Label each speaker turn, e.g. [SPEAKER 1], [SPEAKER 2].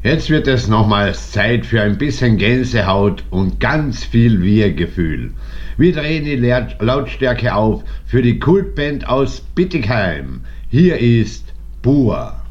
[SPEAKER 1] Jetzt wird es nochmals Zeit für ein bisschen Gänsehaut und ganz viel Wir-Gefühl. Wir drehen die Lautstärke auf für die Kultband aus Bittigheim. Hier ist Bur.